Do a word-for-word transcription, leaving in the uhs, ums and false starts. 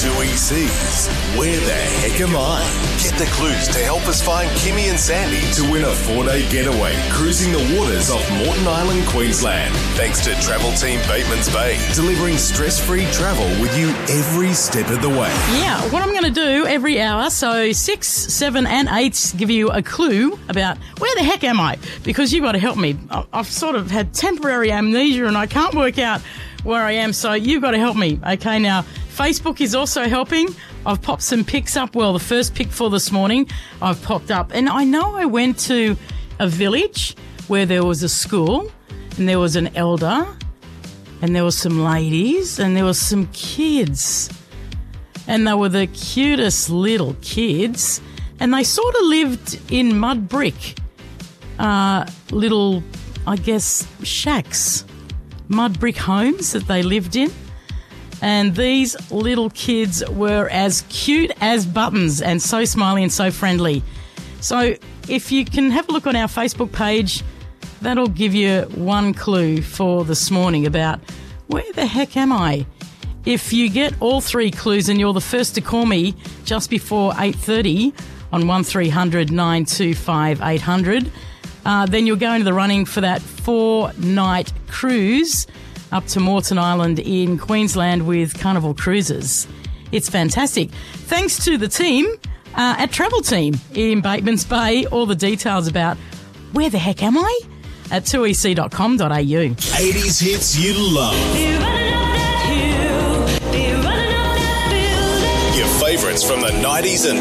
two E C's Where the Heck Am I? Get the clues to help us find Kimmy and Sandy to win a four-day getaway cruising the waters off Moreton Island, Queensland. Thanks to Travel Team Bateman's Bay, delivering stress-free travel with you every step of the way. Yeah, what I'm going to do every hour, so six, seven and eight, give you a clue about where the heck am I? Because you've got to help me. I've sort of had temporary amnesia and I can't work out where I am, so you've got to help me. Okay, now, Facebook is also helping. I've popped some pics up. Well, the first pic for this morning I've popped up. And I know I went to a village where there was a school and there was an elder and there was some ladies and there was some kids. And they were the cutest little kids. And they sort of lived in mud brick, uh, little, I guess, shacks, mud brick homes that they lived in. And these little kids were as cute as buttons and so smiley and so friendly. So if you can have a look on our Facebook page, that'll give you one clue for this morning about where the heck am I? If you get all three clues and you're the first to call me just before eight thirty on one three hundred nine two five eight hundred, uh, then you'll go into the running for that four-night cruise up to Moreton Island in Queensland with Carnival Cruises. It's fantastic. Thanks to the team uh, at Travel Team in Bateman's Bay. All the details about where the heck am I at two e c dot com dot a u. eighties hits you love. Your favourites from the nineties and